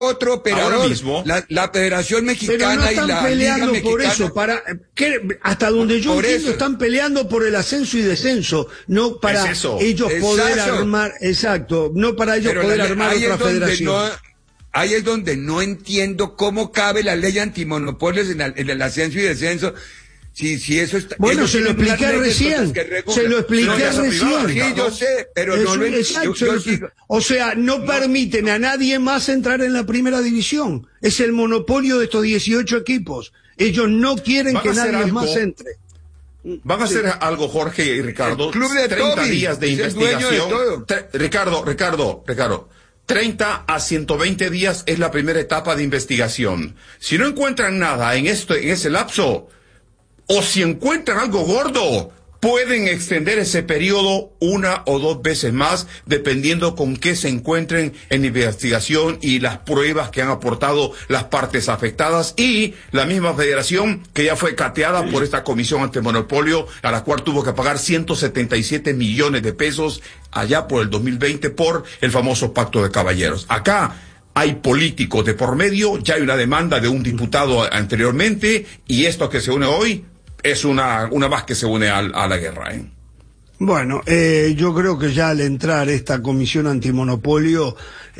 otro operador, mismo, la Federación Mexicana pero no están y la peleando Liga por Mexicana. eso, hasta donde yo entiendo eso. están peleando por el ascenso y descenso, no para ellos poder armar, no para ellos Pero poder armar otra federación. Ahí es donde no entiendo cómo cabe la ley antimonopolios en el ascenso y descenso. Si eso está. Bueno, se lo expliqué recién. Sí, yo sé, pero no lo entiendo. O sea, no permiten a nadie más entrar en la primera división. Es el monopolio de estos 18 equipos. Ellos no quieren que nadie más entre. Van a hacer algo, Jorge y Ricardo. El club de 30 Toby, días de investigación. Ricardo. 30 a 120 días es la primera etapa de investigación. Si no encuentran nada en ese lapso, o si encuentran algo gordo, pueden extender ese periodo 1 o 2 veces más, dependiendo con qué se encuentren en investigación y las pruebas que han aportado las partes afectadas y la misma federación que ya fue cateada por esta comisión antimonopolio, a la cual tuvo que pagar 177 millones de pesos allá por el 2020 por el famoso pacto de caballeros. Acá hay políticos de por medio, ya hay una demanda de un diputado anteriormente y esto que se une hoy es una más que se une a la guerra, ¿eh? Bueno, yo creo que ya al entrar esta comisión antimonopolio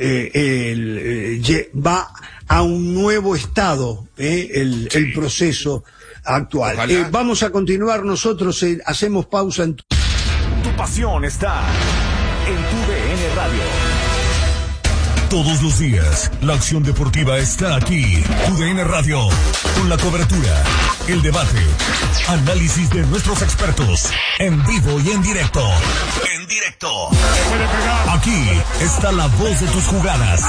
va a un nuevo estado el proceso actual. Vamos a continuar nosotros, hacemos pausa en... Tu pasión está en tu DN Radio. Todos los días, la acción deportiva está aquí. TUDN Radio, con la cobertura, el debate, análisis de nuestros expertos, en vivo y en directo. Aquí está la voz de tus jugadas.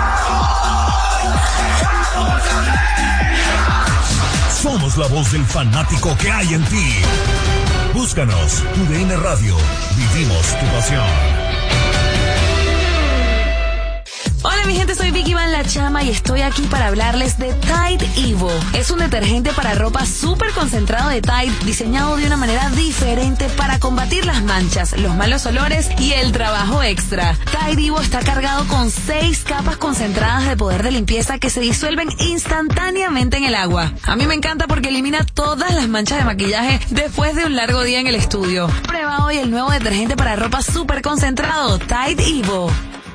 Somos la voz del fanático que hay en ti. Búscanos, TUDN Radio, vivimos tu pasión. Hola mi gente, soy Vicky Van La Chama y estoy aquí para hablarles de Tide Evo. Es un detergente para ropa súper concentrado de Tide, diseñado de una manera diferente para combatir las manchas, los malos olores y el trabajo extra. Tide Evo está cargado con 6 capas concentradas de poder de limpieza que se disuelven instantáneamente en el agua. A mí me encanta porque elimina todas las manchas de maquillaje después de un largo día en el estudio. Prueba hoy el nuevo detergente para ropa súper concentrado, Tide Evo.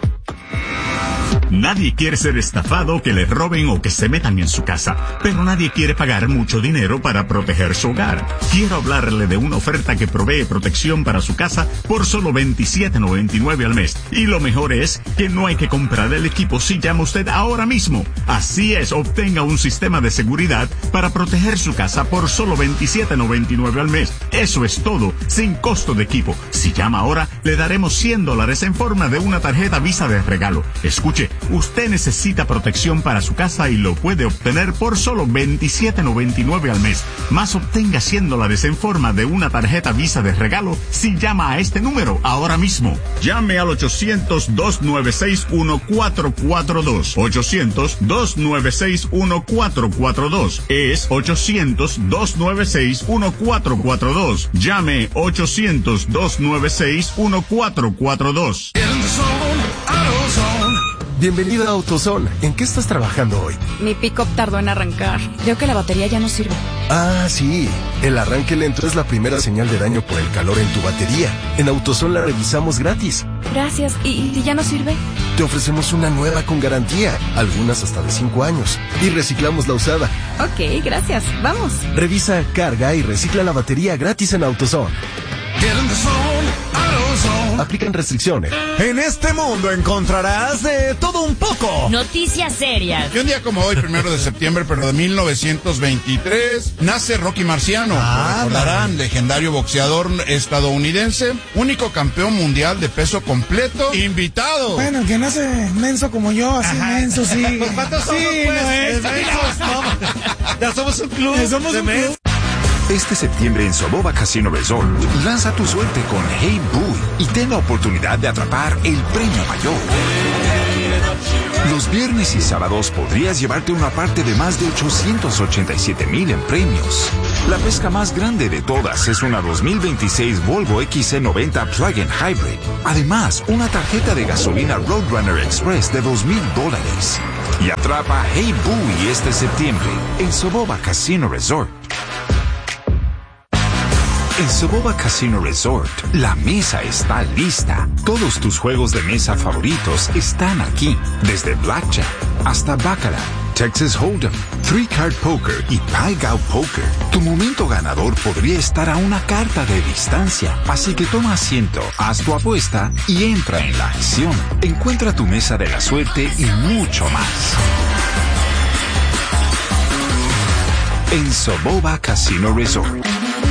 Nadie quiere ser estafado, que le roben o que se metan en su casa, pero nadie quiere pagar mucho dinero para proteger su hogar. Quiero hablarle de una oferta que provee protección para su casa por solo $27.99 al mes. Y lo mejor es que no hay que comprar el equipo si llama usted ahora mismo. Así es, obtenga un sistema de seguridad para proteger su casa por solo $27.99 al mes. Eso es todo, sin costo de equipo. Si llama ahora, le daremos $100 en forma de una tarjeta Visa de regalo. Escuche, usted necesita protección para su casa y lo puede obtener por solo $27.99 al mes. Más obtenga $100 en forma de una tarjeta Visa de regalo si llama a este número ahora mismo. Llame al 800-296-1442. 800-296-1442. Es 800-296-1442. Llame 800-296-1442. Bienvenido a AutoZone. ¿En qué estás trabajando hoy? Mi pick-up tardó en arrancar. Creo que la batería ya no sirve. Ah, sí. El arranque lento es la primera señal de daño por el calor en tu batería. En AutoZone la revisamos gratis. Gracias. ¿Y si ya no sirve? Te ofrecemos una nueva con garantía, algunas hasta de 5 años. Y reciclamos la usada. Ok, gracias. Vamos. Revisa, carga y recicla la batería gratis en AutoZone. Aplican restricciones. En este mundo encontrarás de todo un poco. Noticias serias. Y un día como hoy, 1 de septiembre, pero de 1923, nace Rocky Marciano. Lo recordarán, legendario boxeador estadounidense, único campeón mundial de peso completo, invitado. Bueno, el que nace menso como yo, así menso, sí. Pues ¿cuántos somos, sí, pues? Ya somos un club. Somos un club. Este septiembre en Soboba Casino Resort, lanza tu suerte con Hey Boy y ten la oportunidad de atrapar el premio mayor. Los viernes y sábados podrías llevarte una parte de más de 887,000 en premios. La pesca más grande de todas es una 2026 Volvo XC90 Plug-in Hybrid. Además, una tarjeta de gasolina Roadrunner Express de $2,000. y atrapa Hey Bowie este septiembre en Soboba Casino Resort. En Soboba Casino Resort, la mesa está lista. Todos tus juegos de mesa favoritos están aquí. Desde Blackjack hasta Baccarat, Texas Hold'em, Three Card Poker y Pai Gow Poker. Tu momento ganador podría estar a una carta de distancia. Así que toma asiento, haz tu apuesta y entra en la acción. Encuentra tu mesa de la suerte y mucho más. En Soboba Casino Resort.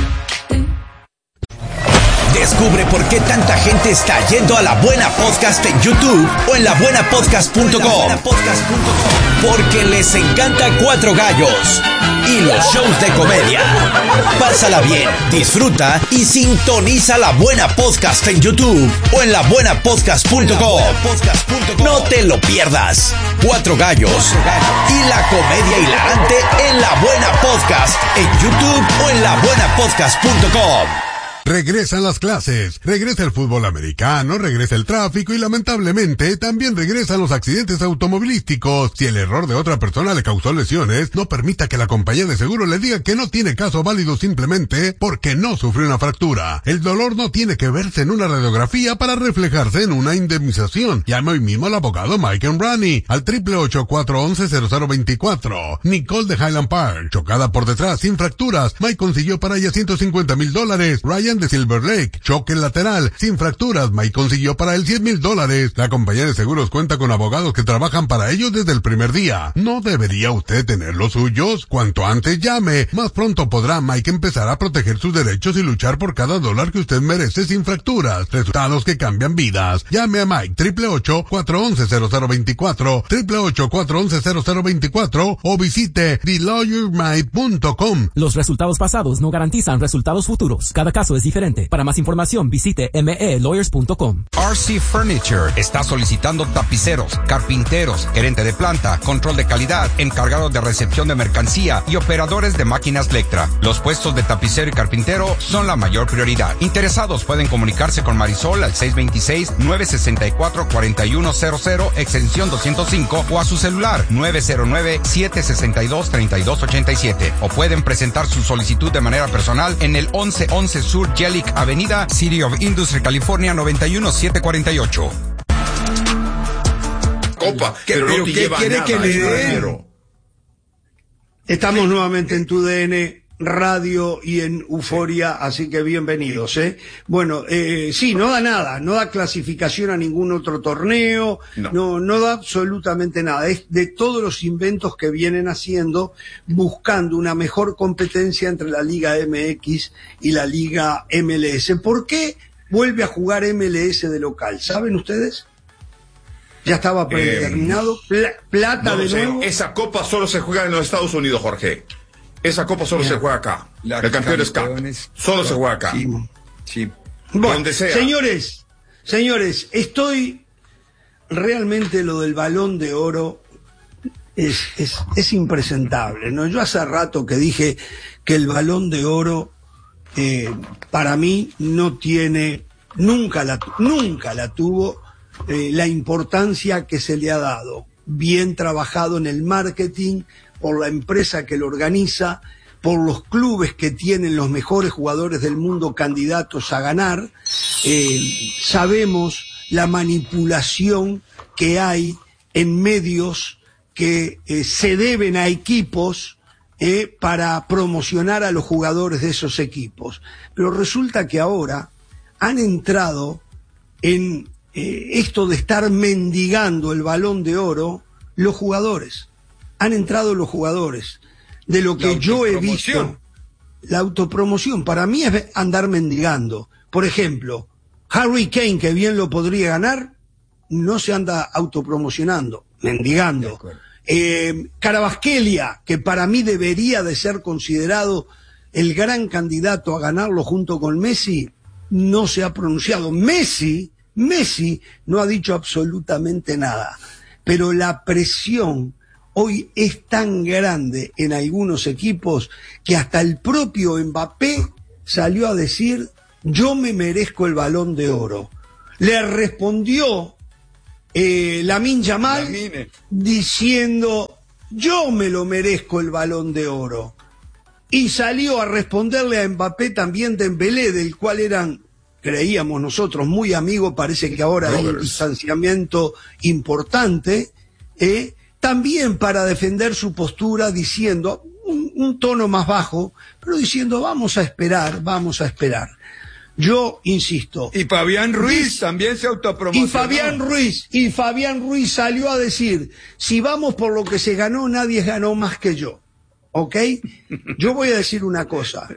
Descubre por qué tanta gente está yendo a La Buena Podcast en YouTube o en labuenapodcast.com. Porque les encanta Cuatro Gallos y los shows de comedia. Pásala bien, disfruta y sintoniza La Buena Podcast en YouTube o en labuenapodcast.com. No te lo pierdas. Cuatro Gallos y la comedia hilarante en La Buena Podcast en YouTube o en labuenapodcast.com. Regresan las clases, regresa el fútbol americano, regresa el tráfico y lamentablemente también regresan los accidentes automovilísticos. Si el error de otra persona le causó lesiones, no permita que la compañía de seguro le diga que no tiene caso válido simplemente porque no sufrió una fractura. El dolor no tiene que verse en una radiografía para reflejarse en una indemnización. Llame hoy mismo al abogado Mike Embrani al 888-411-0024. Nicole de Highland Park, chocada por detrás sin fracturas. Mike consiguió para ella $150,000. Ryan de Silver Lake, choque lateral, sin fracturas, Mike consiguió para él $100,000. La compañía de seguros cuenta con abogados que trabajan para ellos desde el primer día. ¿No debería usted tener los suyos? Cuanto antes llame, más pronto podrá Mike empezar a proteger sus derechos y luchar por cada dólar que usted merece sin fracturas. Resultados que cambian vidas. Llame a Mike 888-411-0024, 888-411-0024 o visite TheLawyerMike.com. Los resultados pasados no garantizan resultados futuros. Cada caso es diferente. Para más información, visite melawyers.com. RC Furniture está solicitando tapiceros, carpinteros, gerente de planta, control de calidad, encargados de recepción de mercancía y operadores de máquinas Lectra. Los puestos de tapicero y carpintero son la mayor prioridad. Interesados pueden comunicarse con Marisol al 626-964-4100, extensión 205 o a su celular 909-762-3287. O pueden presentar su solicitud de manera personal en el 1111 Sur Jellic Avenida, City of Industry, California 91748. Copa, pero no te lleva quiere nada, que le dé? Estamos nuevamente en TUDN Radio y en Euforia, así que bienvenidos, ¿eh? Bueno, sí, no da nada, no da clasificación a ningún otro torneo, no da absolutamente nada. Es de todos los inventos que vienen haciendo, buscando una mejor competencia entre la Liga MX y la Liga MLS. ¿Por qué vuelve a jugar MLS de local? ¿Saben ustedes? Ya estaba predeterminado. Plata de nuevo. Esa copa solo se juega en los Estados Unidos, Jorge. Esa copa solo se juega acá. El Campeones Cup solo se juega acá. Sí. Bueno, donde sea. Señores, estoy realmente lo del Balón de Oro es impresentable, ¿no? Yo hace rato que dije que el Balón de Oro para mí no tiene, nunca la tuvo la importancia que se le ha dado. Bien trabajado en el marketing, por la empresa que lo organiza, por los clubes que tienen los mejores jugadores del mundo candidatos a ganar. Sabemos la manipulación que hay en medios que se deben a equipos para promocionar a los jugadores de esos equipos. Pero resulta que ahora han entrado en esto de estar mendigando el Balón de Oro los jugadores. Han entrado los jugadores. De lo que yo he visto, la autopromoción, para mí es andar mendigando. Por ejemplo, Harry Kane, que bien lo podría ganar, no se anda autopromocionando, mendigando. Kvaratskhelia, que para mí debería de ser considerado el gran candidato a ganarlo junto con Messi, no se ha pronunciado. Messi no ha dicho absolutamente nada. Pero la presión hoy es tan grande en algunos equipos que hasta el propio Mbappé salió a decir: yo me merezco el Balón de Oro. Le respondió Lamine Yamal diciendo, yo me lo merezco el Balón de Oro. Y salió a responderle a Mbappé también Dembélé, del cual eran, creíamos nosotros, muy amigos. Parece que ahora hay un distanciamiento importante, también para defender su postura, diciendo, un tono más bajo, pero diciendo, vamos a esperar. Yo insisto. Y Fabián Ruiz también se autopromocionó. Y Fabián Ruiz salió a decir, si vamos por lo que se ganó, nadie ganó más que yo. ¿Ok? Yo voy a decir una cosa.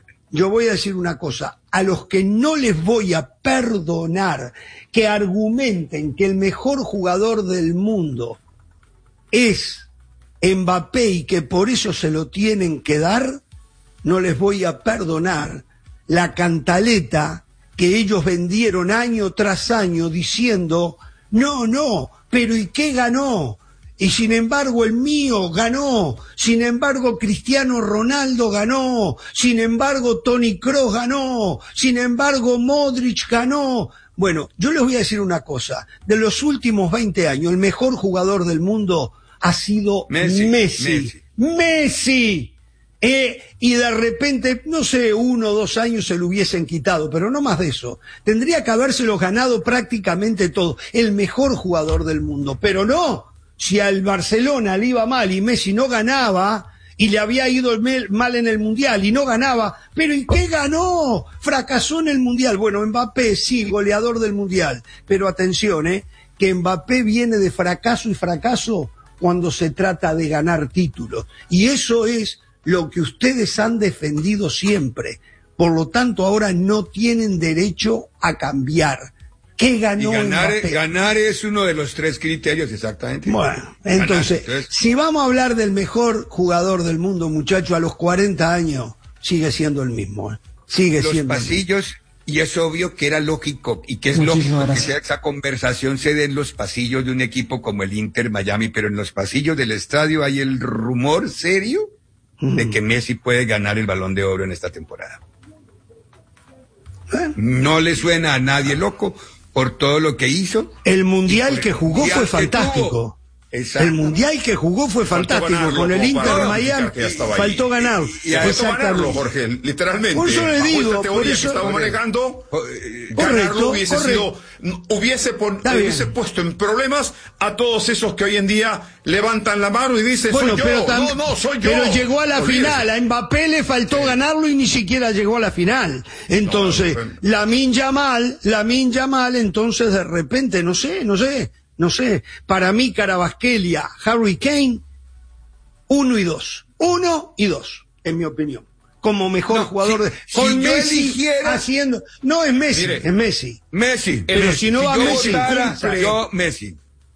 A los que no les voy a perdonar que argumenten que el mejor jugador del mundo es Mbappé y que por eso se lo tienen que dar, no les voy a perdonar la cantaleta que ellos vendieron año tras año diciendo, no, pero ¿y qué ganó? Y sin embargo el mío ganó, sin embargo Cristiano Ronaldo ganó, sin embargo Toni Kroos ganó, sin embargo Modric ganó. Bueno, yo les voy a decir una cosa, de los últimos 20 años el mejor jugador del mundo ha sido Messi. Y de repente, no sé, 1 o 2 años se lo hubiesen quitado, pero no más de eso. Tendría que habérselo ganado prácticamente todo, el mejor jugador del mundo, pero no. Si al Barcelona le iba mal y Messi no ganaba, y le había ido mal en el Mundial y no ganaba, pero ¿y qué ganó? Fracasó en el Mundial. Bueno, Mbappé sí, goleador del Mundial, pero atención, que Mbappé viene de fracaso y fracaso cuando se trata de ganar títulos. Y eso es lo que ustedes han defendido siempre. Por lo tanto, ahora no tienen derecho a cambiar. ¿Qué ganó Mbappé? Ganar es uno de los 3 criterios, exactamente. Bueno, entonces, si vamos a hablar del mejor jugador del mundo, muchacho, a los 40 años, sigue siendo el mismo. Los pasillos, y es obvio que era lógico, y que es lógico que esa conversación se dé en los pasillos de un equipo como el Inter Miami, pero en los pasillos del estadio hay el rumor serio de que Messi puede ganar el Balón de Oro en esta temporada. No le suena a nadie loco por todo lo que hizo. El mundial que jugó fue fantástico. El mundial que jugó fue fantástico. Con el Inter de Miami faltó ganar. Y ganarlo, Jorge, literalmente. Por eso le digo, por eso que estamos manejando, ganarlo hubiese puesto en problemas a todos esos que hoy en día levantan la mano y dicen, soy yo. Soy yo. Pero llegó a la final. A Mbappé le faltó ganarlo y ni siquiera llegó a la final. Entonces, Lamine Yamal, entonces de repente, no sé, para mí Kvaratskhelia, Harry Kane, 1 y 2, en mi opinión, como mejor jugador de... Con Messi eligiera... haciendo... No, es Messi, es Messi. Pero si no va Messi... Messi.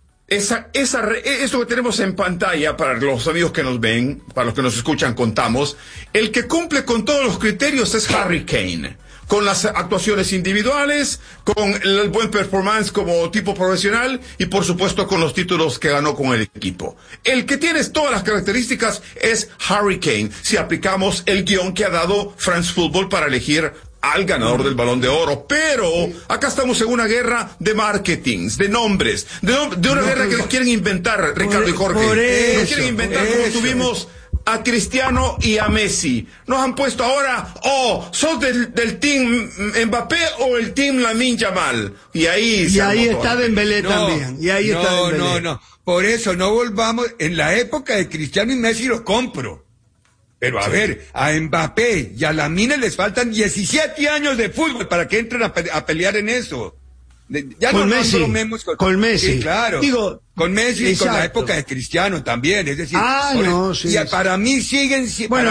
Eso que tenemos en pantalla, para los amigos que nos ven, para los que nos escuchan, contamos, el que cumple con todos los criterios es Harry Kane. Con las actuaciones individuales, con el buen performance como tipo profesional y por supuesto con los títulos que ganó con el equipo. El que tiene todas las características es Harry Kane, si aplicamos el guión que ha dado France Football para elegir al ganador del Balón de Oro. Pero acá estamos en una guerra de marketings, de nombres, de una guerra que nos quieren inventar, Ricardo y Jorge. Nos quieren inventar como tuvimos a Cristiano y a Messi. Nos han puesto ahora, ¿sos del team Mbappé o el team Lamine Yamal? Y ahí está Dembélé también. No. Por eso no volvamos. En la época de Cristiano y Messi lo compro. Pero a ver, a Mbappé y a Lamine les faltan 17 años de fútbol para que entren a pelear en eso. Ya con Messi, con Messi. Sí, claro. Digo, con Messi y con la época de Cristiano también, es decir, para mí siguen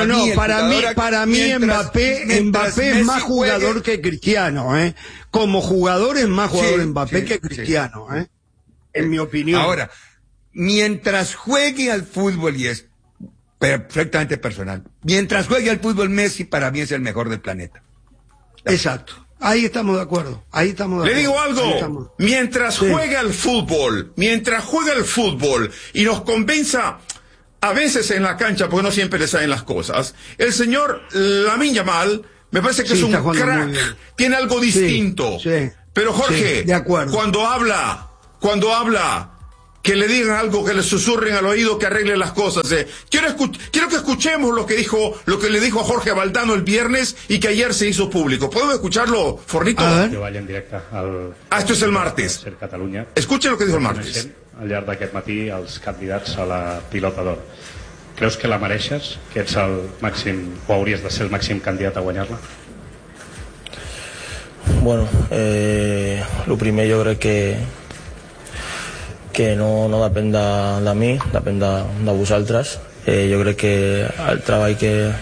para mí Mbappé es más jugador que Cristiano, como jugador es más jugador Mbappé que Cristiano, en mi opinión. Ahora, mientras juegue al fútbol, y es perfectamente personal, mientras juegue al fútbol, Messi para mí es el mejor del planeta. Exacto. Ahí estamos de acuerdo. Le digo algo, mientras juega el fútbol y nos convenza, a veces en la cancha, porque no siempre le salen las cosas, el señor Lamine Yamal me parece que es un crack, tiene algo distinto. Pero Jorge, de acuerdo. cuando habla que le digan algo, que le susurren al oído, que arreglen las cosas. Quiero que escuchemos lo que le dijo a Jorge Valdano el viernes y que ayer se hizo público. ¿Podemos escucharlo, Fornito? Que vaya en directe esto es el martes. Catalunya. Escuchen lo que dijo el martes. Al llarg d'aquest matí els candidats a la Pilota d'Or. Creus que la mereixes? Que ets el màxim, o hauries de ser el màxim candidat a guanyar-la? Bueno, el primer jo crec que no depèn de mi, depèn de vosaltres. Jo crec que el treball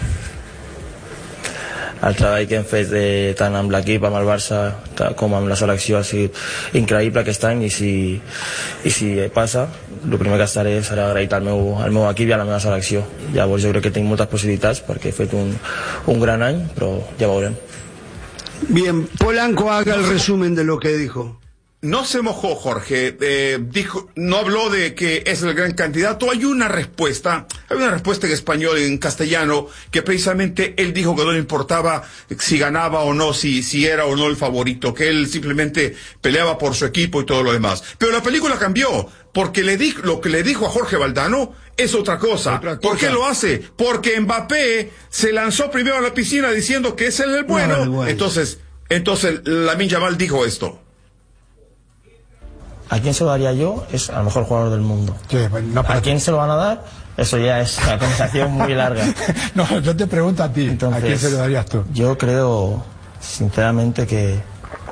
que hem fet tant amb l'equip, amb el Barça, com amb la selecció ha sigut increïble aquest any, i si passa, el primer que estaré serà agraït al meu equip i a la meva selecció. Llavors jo crec que tinc moltes possibilitats perquè he fet un gran any, però ja veurem. Bien, Polanco haga el resumen de lo que dijo. No se mojó, Jorge. No habló de que es el gran candidato. Hay una respuesta en español, en castellano, que precisamente él dijo que no le importaba si ganaba o no, si era o no el favorito, que él simplemente peleaba por su equipo y todo lo demás. Pero la película cambió, porque lo que le dijo a Jorge Valdano es otra cosa. ¿Por qué lo hace? Porque Mbappé se lanzó primero a la piscina diciendo que es él el bueno. No, entonces Lamine Yamal dijo esto. ¿A quién se lo daría yo? Es al mejor jugador del mundo. Sí, no, ¿A quién se lo van a dar? Eso ya es una conversación muy larga. No, yo te pregunto a ti. Entonces, ¿a quién se lo darías tú? Yo creo, sinceramente, que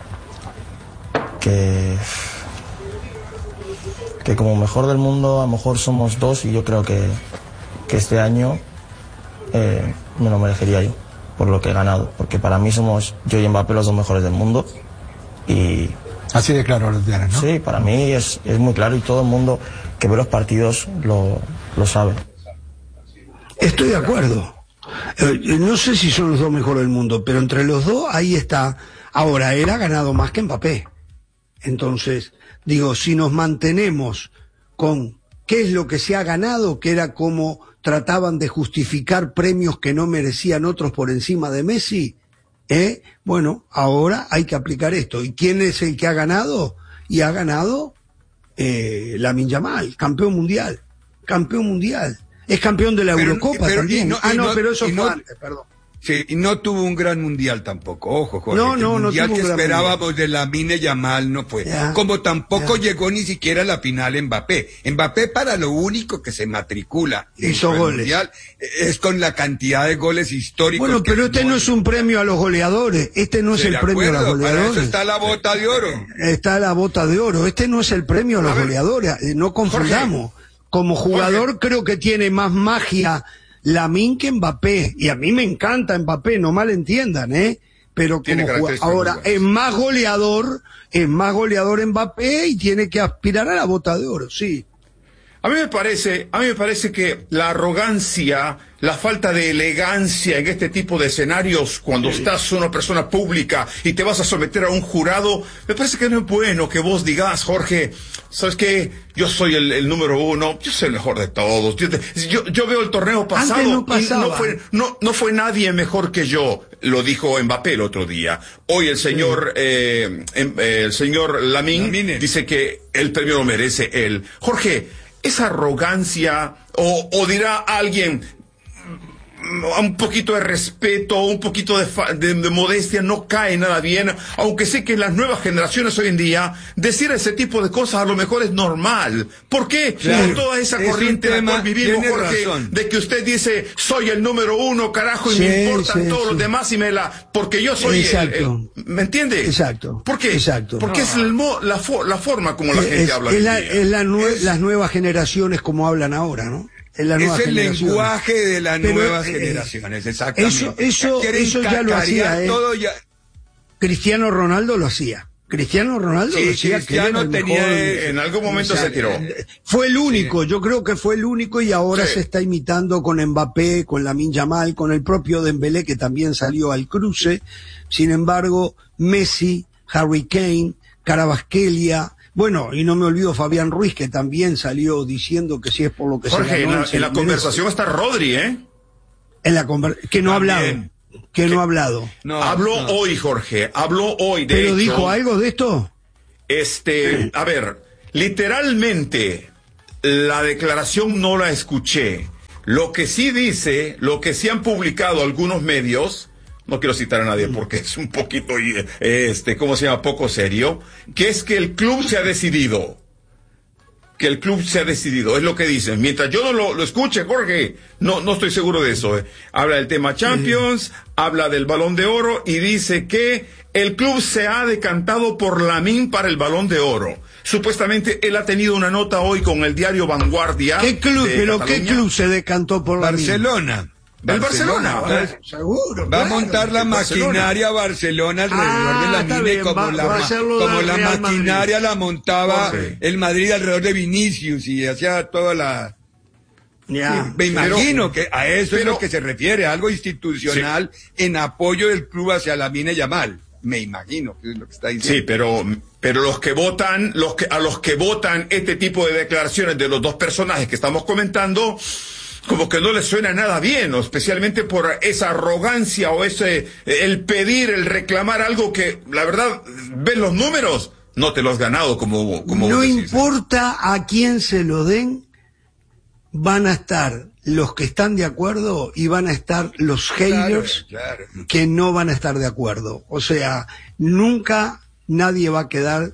como mejor del mundo, a lo mejor somos dos, y yo creo que este año me lo merecería yo, por lo que he ganado. Porque para mí somos yo y Mbappé los dos mejores del mundo. Y... Así de claro lo tienes, ¿no? Sí, para mí es muy claro, y todo el mundo que ve los partidos lo sabe. Estoy de acuerdo. No sé si son los dos mejores del mundo, pero entre los dos ahí está. Ahora, él ha ganado más que Mbappé. Entonces, digo, si nos mantenemos con qué es lo que se ha ganado, que era como trataban de justificar premios que no merecían otros por encima de Messi, bueno, ahora hay que aplicar esto. ¿Y quién es el que ha ganado? Y ha ganado Lamine Yamal, campeón mundial. Es campeón de la Eurocopa también. Pero eso fue antes, perdón. Sí, y no tuvo un gran mundial tampoco, ojo, Jorge. No el mundial que esperábamos mundial de Lamine Yamal no fue. Como tampoco llegó ni siquiera a la final Mbappé. Mbappé, para lo único que se matricula hizo goles. Mundial es con la cantidad de goles históricos. Bueno, pero este no es un premio a los goleadores. Este no es el premio a los goleadores. Para eso está la bota de oro. Está la bota de oro. Este no es el premio a los goleadores. No confundamos. Jorge, como jugador creo que tiene más magia Lamine que Mbappé, y a mí me encanta Mbappé, no malentiendan, pero como ahora es más goleador Mbappé, y tiene que aspirar a la bota de oro, sí. A mí me parece que la arrogancia, la falta de elegancia en este tipo de escenarios, cuando estás una persona pública y te vas a someter a un jurado, me parece que no es bueno que vos digas, Jorge, ¿sabes qué? Yo soy el número uno, yo soy el mejor de todos. Yo veo el torneo pasado y no fue nadie mejor que yo, lo dijo Mbappé el otro día. Hoy el señor Lamine dice que el premio lo merece él. Jorge, esa arrogancia, o dirá alguien, un poquito de respeto, un poquito de modestia, no cae nada bien, aunque sé que en las nuevas generaciones hoy en día, decir ese tipo de cosas a lo mejor es normal. ¿Por qué? Con toda esa corriente en la cual vivimos, Jorge, de que usted dice, soy el número uno, carajo, y me importan todos los demás, porque yo soy ¿me entiende? Exacto. ¿Por qué? Exacto. Porque es la forma como la gente habla. Las nuevas generaciones como hablan ahora, ¿no? Es el lenguaje de las nuevas generaciones, exactamente. Eso ya lo hacía. Cristiano Ronaldo lo hacía. Cristiano tenía, en algún momento se tiró. Fue el único, yo creo que fue el único, y ahora se está imitando con Mbappé, con Lamine Yamal, con el propio Dembélé, que también salió al cruce. Sin embargo, Messi, Harry Kane, Kvaratskhelia, bueno, y no me olvido Fabián Ruiz, que también salió diciendo que si es por lo que Jorge, se ganó. en la conversación está Rodri, que no ha hablado. Que no ha hablado. Habló hoy, Jorge. Habló hoy, de ¿Pero hecho, dijo algo de esto? A ver, literalmente, La declaración no la escuché. Lo que sí dice, lo que sí han publicado algunos medios, no quiero citar a nadie porque es un poquito, ¿cómo se llama? Poco serio, que es que el club se ha decidido. Que el club se ha decidido, es lo que dicen. Mientras yo no lo escuche, Jorge, no estoy seguro de eso. Habla del tema Champions, habla del Balón de Oro y dice que el club se ha decantado por Lamine para el Balón de Oro. Supuestamente él ha tenido una nota hoy con el diario Vanguardia. ¿Qué club? ¿Pero qué club se decantó por Lamine? Barcelona. El Barcelona. Seguro. Va a montar la maquinaria Barcelona alrededor de Lamine como la maquinaria la montaba el Madrid alrededor de Vinicius y hacía toda la... Ya. Me imagino que a eso es lo que se refiere, algo institucional en apoyo del club hacia Lamine Yamal. Me imagino que es lo que está diciendo. Sí, pero los que votan, a los que votan este tipo de declaraciones de los dos personajes que estamos comentando, como que no les suena nada bien, ¿no? Especialmente por esa arrogancia o el pedir, el reclamar algo que, la verdad, ves los números, no te lo has ganado como no importa a quién se lo den, van a estar los que están de acuerdo y van a estar los haters que no van a estar de acuerdo. O sea, nunca nadie va a quedar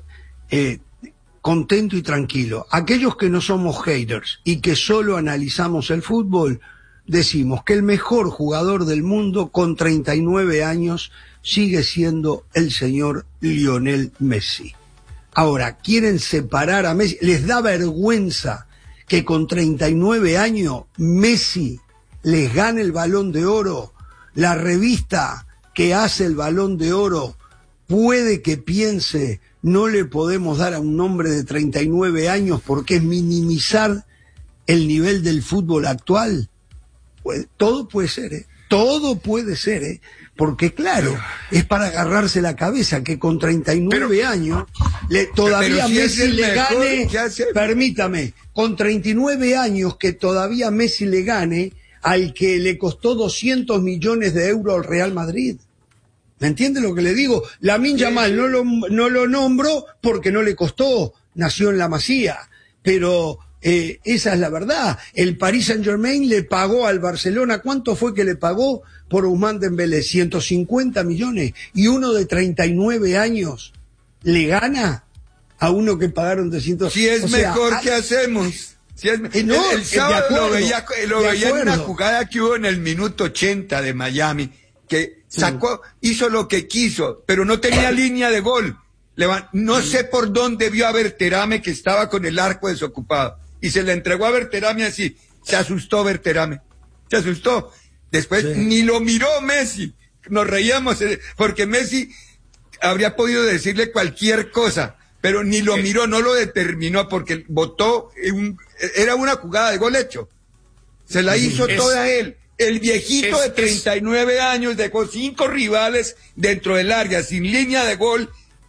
contento y tranquilo. Aquellos que no somos haters y que solo analizamos el fútbol, decimos que el mejor jugador del mundo con 39 años sigue siendo el señor Lionel Messi. Ahora, quieren separar a Messi, les da vergüenza que con 39 años Messi les gane el Balón de Oro. La revista que hace el Balón de Oro puede que piense, no le podemos dar a un hombre de 39 años porque es minimizar el nivel del fútbol actual. Pues, todo puede ser, todo puede ser, porque claro, es para agarrarse la cabeza que con 39 años todavía si Messi le gane, permítame, con 39 años que todavía Messi le gane al que le costó 200 millones de euros al Real Madrid. ¿Me entiende lo que le digo? Lamine Yamal no lo nombro porque no le costó, nació en la Masía, pero esa es la verdad. El Paris Saint-Germain le pagó al Barcelona, ¿cuánto fue que le pagó por Ousmane Dembélé? 150 millones. Y uno de 39 años le gana a uno que pagaron 200. Si es mejor, ¿qué hacemos? Si es, el sábado lo veía en una jugada que hubo en el minuto 80 de Miami, que hizo lo que quiso, pero no tenía línea de gol. No sé por dónde vio a Berterame que estaba con el arco desocupado. Y se le entregó a Berterame así. Se asustó Berterame. Se asustó. Después ni lo miró Messi. Nos reíamos porque Messi habría podido decirle cualquier cosa, pero ni lo miró, no lo determinó porque votó, era una jugada de gol hecho. Se la hizo toda él. El viejito de 39 años dejó 5 rivales dentro del área, sin línea de gol,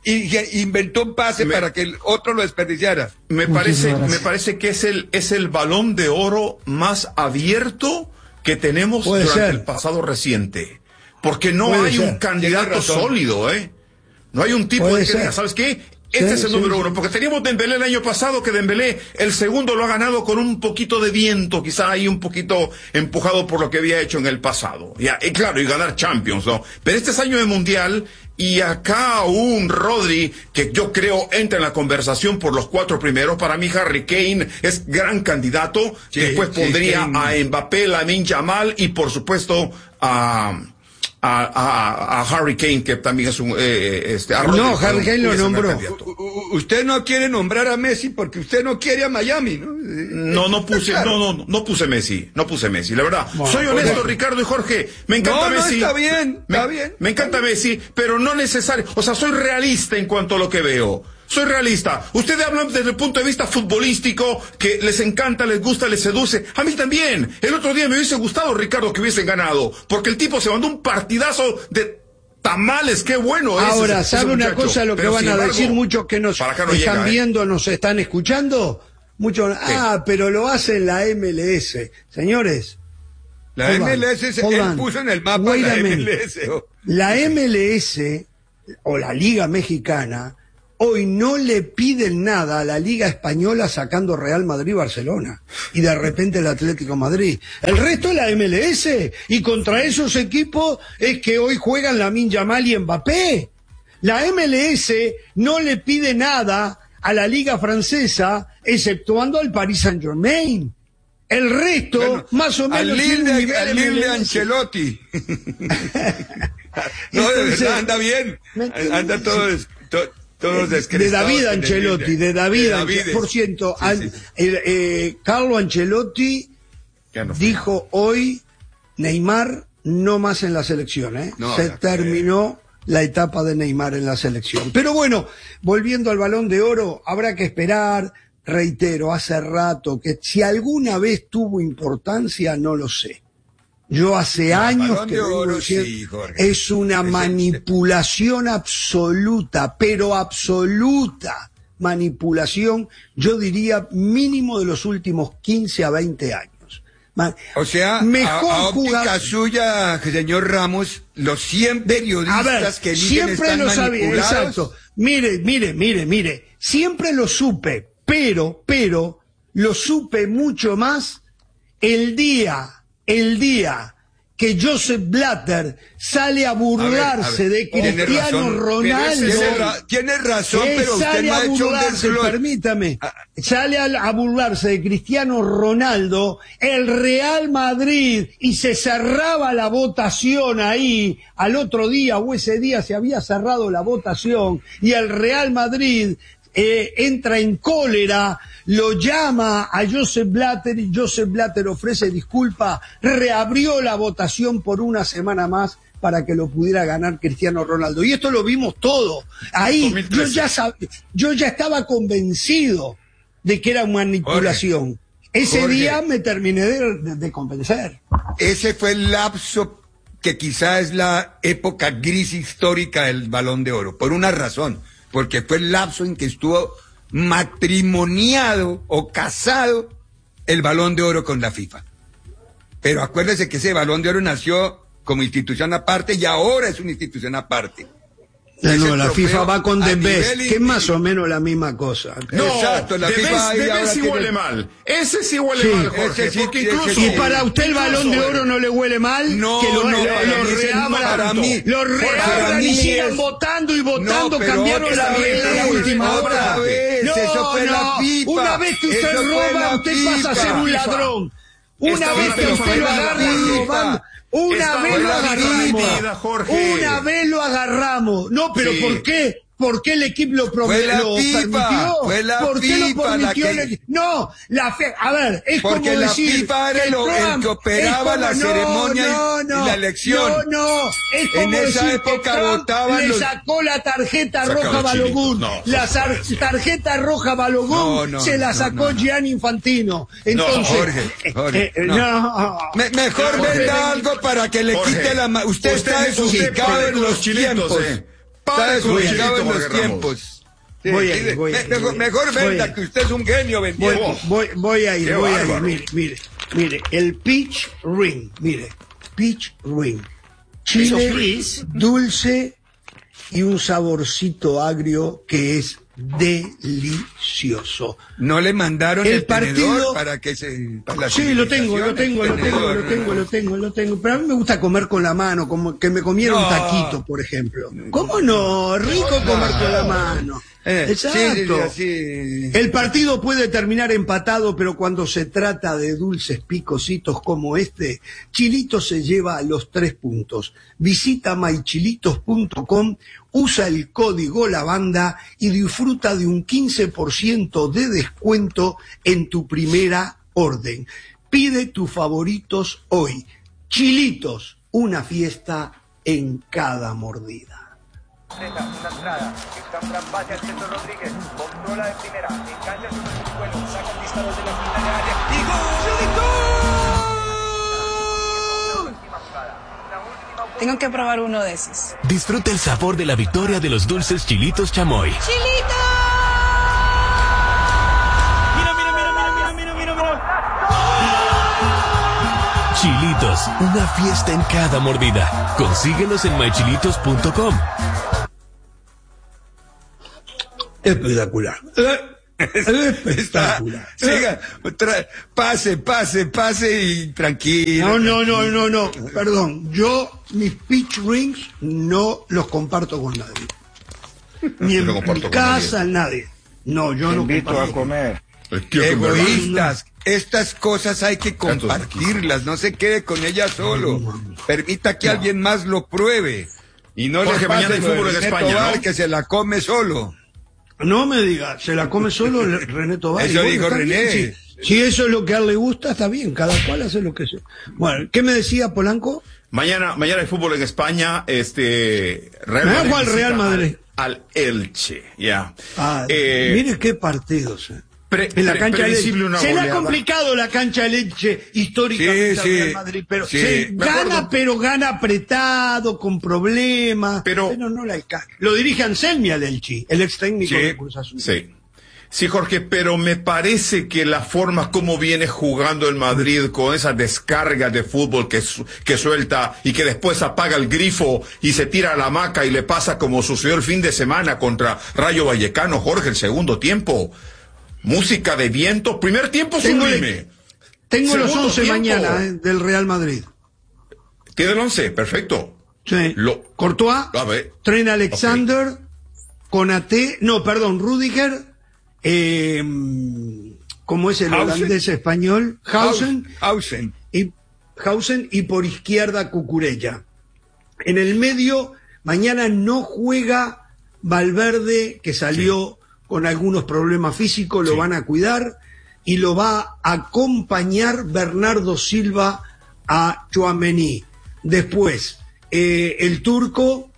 y inventó un pase para que el otro lo desperdiciara. Me parece que es el Balón de Oro más abierto que tenemos durante el pasado reciente. Porque no hay un candidato sólido, No hay un tipo que diga, ¿sabes qué? Este es el número uno, porque teníamos Dembélé el año pasado, que Dembélé el segundo lo ha ganado con un poquito de viento, quizá ahí un poquito empujado por lo que había hecho en el pasado. Y claro, y ganar Champions, ¿no? Pero este es año de Mundial, y acá un Rodri, que yo creo entra en la conversación por los 4 primeros. Para mí Harry Kane es gran candidato. Después pondría a Mbappé, Lamine Yamal y por supuesto a Harry Kane, que también es un no, Harry Kane lo nombró. Usted no quiere nombrar a Messi porque usted no quiere a Miami, ¿no? No puse Messi, la verdad. Bueno, soy honesto, Ricardo y Jorge, me encanta Messi. Está bien. Me encanta Messi, pero no necesario, o sea, soy realista en cuanto a lo que veo. Soy realista. Ustedes hablan desde el punto de vista futbolístico, que les encanta, les gusta, les seduce. A mí también. El otro día me hubiese gustado, Ricardo, que hubiesen ganado, porque el tipo se mandó un partidazo de tamales. Qué bueno es. Ahora, ¿sabe una cosa lo que van a decir muchos que nos están viendo, nos están escuchando? Muchos, pero lo hace la MLS. Señores. La MLS él puso en el mapa la MLS. La MLS, o la Liga Mexicana, hoy no le piden nada a la Liga Española sacando Real Madrid-Barcelona y de repente el Atlético Madrid. El resto es la MLS y contra esos equipos es que hoy juegan Lamine Yamal y Mbappé. La MLS no le pide nada a la Liga Francesa exceptuando al Paris Saint-Germain. El resto, bueno, más o menos, al Lille de Ancelotti. No, de verdad, anda bien. Anda todos descrestados. De David Ancelotti, de David. Por cierto, sí. Carlo Ancelotti dijo hoy, Neymar no más en la selección, ¿eh? No, se terminó la etapa de Neymar en la selección. Pero bueno, volviendo al Balón de Oro, habrá que esperar. Reitero, hace rato que si alguna vez tuvo importancia, no lo sé. Yo hace años que oro, sí, es una manipulación absoluta, pero absoluta manipulación, yo diría mínimo de los últimos 15 a 20 años. O sea, mejor a óptica suya, señor Ramos, los 100 periodistas que eligen siempre están lo sabía, manipulados. exacto. Mire, siempre lo supe, pero lo supe mucho más el día que Joseph Blatter sale a burlarse de Cristiano Ronaldo. Tiene razón, pero usted no ha hecho un desglose. Permítame, sale a burlarse de Cristiano Ronaldo, el Real Madrid, y se cerraba la votación ahí, al otro día o ese día se había cerrado la votación, y el Real Madrid entra en cólera, lo llama a Joseph Blatter y Joseph Blatter ofrece disculpa, reabrió la votación por una semana más para que lo pudiera ganar Cristiano Ronaldo. Y esto lo vimos todo. Ahí yo ya estaba convencido de que era manipulación. Ese día me terminé de convencer. Ese fue el lapso que quizá es la época gris histórica del Balón de Oro, por una razón. Porque fue el lapso en que estuvo matrimoniado o casado el Balón de Oro con la FIFA. Pero acuérdese que ese Balón de Oro nació como institución aparte y ahora es una institución aparte. No, la FIFA va con The Best, que es más o menos la misma cosa. No, exacto, la FIFA The Best sí huele mal. Ese sí huele mal, Jorge, porque incluso... ¿Y para usted el Balón de Oro no le huele mal? No, que lo reabran y sigan votando y votando, cambiaron la última hora. Eso fue la FIFA. Una vez que usted roba, usted pasa a ser un ladrón. Una vez que usted lo agarra robando... Una vez lo agarramos. No, pero ¿por qué? ¿Por qué el equipo lo permitió? Fue la ¿Por qué lo FIFA permitió el equipo? No, a ver, es porque como la decir... FIFA era el que operaba la ceremonia y la elección. Es como en esa época votaban le sacó la tarjeta roja a Balogun. La tarjeta roja a Balogun se la sacó Gianni Infantino. Entonces, Jorge, mejor venda algo para que le quite la... Usted está desubicado en los tiempos. Está desubicado en los tiempos. Sí, mejor venda, que usted es un genio vendiendo. Voy a ir. Mire, el Peach Ring, Peach Ring. Chile dulce y un saborcito agrio que es delicioso. ¿No le mandaron el partido para que se... Sí, lo tengo. Pero a mí me gusta comer con la mano, como que me comiera un taquito, por ejemplo. ¿Cómo no? Rico comer con la mano. Exacto. Sí. El partido puede terminar empatado, pero cuando se trata de dulces picositos como este, Chilito se lleva los 3 puntos. Visita mychilitos.com, usa el código LABANDA y disfruta de un 15% de descuento en tu primera orden. Pide tus favoritos hoy. Chilitos, una fiesta en cada mordida. Una entrada, está un gran pase al centro Rodríguez, controla de primera, engancha sobre el suelo, saca el disparo de la esquina de área y ¡gol! Tengo que probar uno de esos. Disfruta el sabor de la victoria de los dulces Chilitos Chamoy. ¡Chilito! Mira. Chilitos, una fiesta en cada mordida. Consíguelos en mychilitos.com. Espectacular. Espectacular. Siga, pase y tranquilo. No. Perdón. Yo, mis pitch rings no los comparto con nadie. Ni en mi casa, nadie. No, yo no invito a comer. Egoístas. Estas cosas hay que compartirlas. No se quede con ellas solo. Permita que alguien más lo pruebe. Y no Jorge, le pase mañana hay fútbol en España, Tobar, ¿no? que se la come solo. No me diga, se la come solo René Tobar. Eso bueno, dijo René. Bien, si eso es lo que a él le gusta, está bien, cada cual hace lo que sea. Bueno, ¿qué me decía Polanco? Mañana hay fútbol en España, Real Madrid. Real Madrid. Al Elche, ya. Mire qué partidos. En la cancha de Leche. Se le ha complicado la cancha de Leche históricamente al Real Madrid, pero gana apretado, con problemas, pero no le alcanza. Lo dirige Anselmi al Elche, el ex técnico de Cruz Azul. Sí, Jorge, pero me parece que la forma como viene jugando el Madrid con esa descarga de fútbol que suelta y que después apaga el grifo y se tira a la hamaca y le pasa como sucedió el fin de semana contra Rayo Vallecano, Jorge, el segundo tiempo. Música de viento, primer tiempo sublime. Tengo los 11 mañana del Real Madrid. ¿Tiene el 11? Perfecto. Sí. Courtois, Trent Alexander, Konaté, Rüdiger, ¿cómo es el holandés español? Hausen y por izquierda Cucurella. En el medio, mañana no juega Valverde, que salió con algunos problemas físicos, lo van a cuidar, y lo va a acompañar Bernardo Silva a Tchouaméni. Después, el turco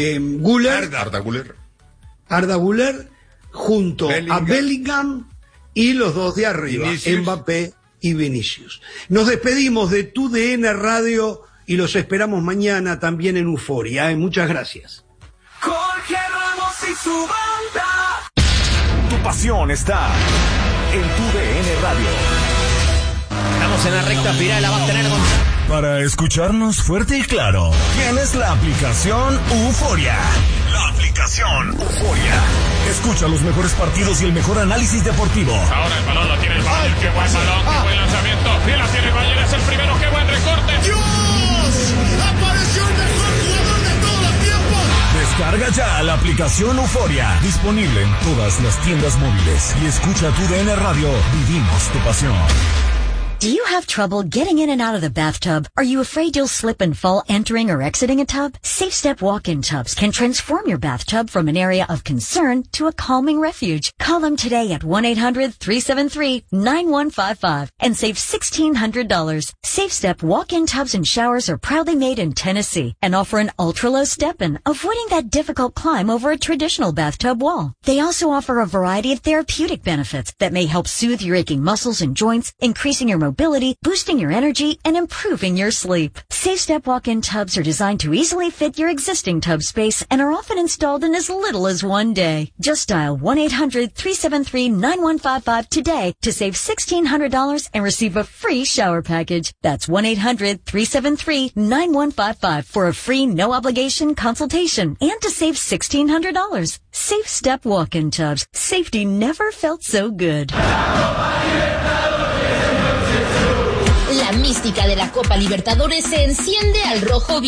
Arda Güler, junto a Bellingham, y los dos de arriba, Mbappé y Vinicius. Nos despedimos de TUDN Radio y los esperamos mañana también en Euforia. Muchas gracias. Jorge Ramos y su banda. Tu pasión está en TUDN Radio. Estamos en la recta final, la va a tener Para escucharnos fuerte y claro, tienes la aplicación Euforia. La aplicación Euforia. Escucha los mejores partidos y el mejor análisis deportivo. Ahora el balón lo tiene el Bayern. Qué buen balón, qué buen lanzamiento. Y la tiene el Bayern, es el primero. Qué buen recorte. ¡Dios! ¡Apareció el mejor jugador de todos los tiempos! Descarga ya la aplicación Euforia. Disponible en todas las tiendas móviles. Y escucha TUDN Radio. Vivimos tu pasión. Do you have trouble getting in and out of the bathtub? Are you afraid you'll slip and fall entering or exiting a tub? Safe Step walk-in tubs can transform your bathtub from an area of concern to a calming refuge. Call them today at 1-800-373-9155 and save $1,600. Safe Step walk-in tubs and showers are proudly made in Tennessee and offer an ultra-low step-in, avoiding that difficult climb over a traditional bathtub wall. They also offer a variety of therapeutic benefits that may help soothe your aching muscles and joints, increasing your mobility, boosting your energy, and improving your sleep. Safe Step walk-in tubs are designed to easily fit your existing tub space and are often installed in as little as one day. Just dial 1-800-373-9155 today to save $1,600 and receive a free shower package. That's 1-800-373-9155 for a free no-obligation consultation and to save $1,600. Safe Step walk-in tubs. Safety never felt so good. La mística de la Copa Libertadores se enciende al rojo vivo.